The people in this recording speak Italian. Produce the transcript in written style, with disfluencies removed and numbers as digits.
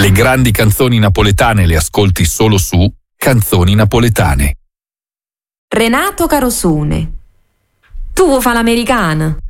Le grandi canzoni napoletane le ascolti solo su Canzoni Napoletane. Renato Carosone. Tu vuoi fa l'americana?